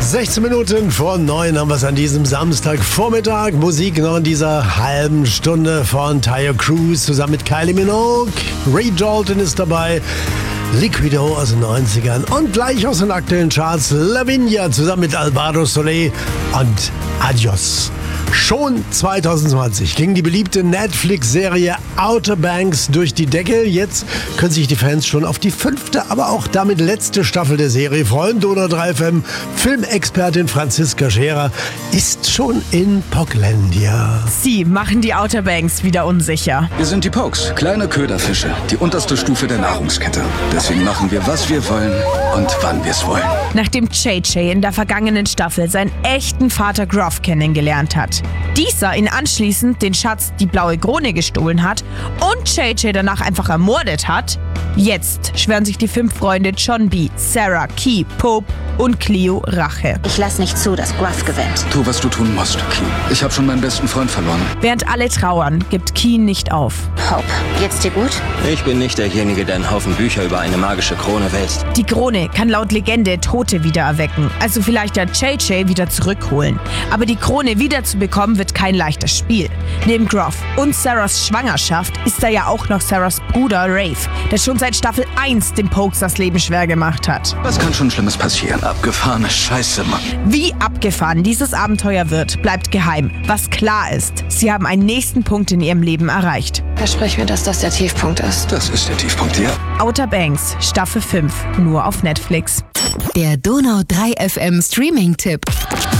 16 Minuten vor 9 haben wir es an diesem Samstagvormittag. Musik noch in dieser halben Stunde von Taio Cruz zusammen mit Kylie Minogue. Ray Dalton ist dabei. Liquido aus den 90ern und gleich aus den aktuellen Charts Lavinia zusammen mit Alvaro Soler und Adios. Schon 2020 ging die beliebte Netflix-Serie Outer Banks durch die Decke. Jetzt können sich die Fans schon auf die 5., aber auch damit letzte Staffel der Serie freuen. Donau 3 FM Filmexpertin Franziska Scherer ist schon in Poglandia. Sie machen die Outer Banks wieder unsicher. Wir sind die Pokes, kleine Köderfische, die unterste Stufe der Nahrungskette. Deswegen machen wir, was wir wollen und wann wir es wollen. Nachdem JJ in der vergangenen Staffel seinen echten Vater Groff kennengelernt hat. Dieser ihn anschließend den Schatz, die blaue Krone, gestohlen hat und JJ danach einfach ermordet hat. Jetzt schwören sich die 5 Freunde John B., Sarah, Key, Pope und Cleo Rache. Ich lass nicht zu, dass Gruff gewinnt. Tu, was du tun musst, Key. Ich habe schon meinen besten Freund verloren. Während alle trauern, gibt Key nicht auf. Pope, geht's dir gut? Ich bin nicht derjenige, der einen Haufen Bücher über eine magische Krone wälzt. Die Krone kann laut Legende Tote wieder erwecken, also vielleicht ja JJ wieder zurückholen. Aber die Krone wiederzubekommen wird kein leichtes Spiel. Neben Groff und Sarahs Schwangerschaft ist da ja auch noch Sarahs Bruder Rafe, der schon seit Staffel 1 dem Pokes das Leben schwer gemacht hat. Was kann schon Schlimmes passieren? Abgefahrene Scheiße, Mann. Wie abgefahren dieses Abenteuer wird, bleibt geheim. Was klar ist, sie haben einen nächsten Punkt in ihrem Leben erreicht. Versprich mir, dass das der Tiefpunkt ist. Das ist der Tiefpunkt hier. Outer Banks, Staffel 5, nur auf Netflix. Der Donau 3 FM Streaming-Tipp.